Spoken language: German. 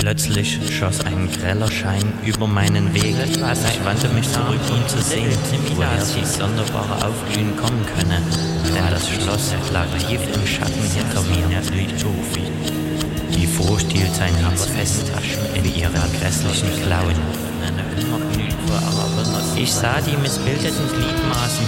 Plötzlich schoss ein greller Schein über meinen Weg. Ich wandte mich zurück, um zu sehen, woher dieses sonderbare Aufglühen kommen könne, denn das Schloss lag tief im Schatten hinter mir. Die Furcht hielt sein Herz fest in ihren grässlichen Klauen. Ich sah die missbildeten Gliedmaßen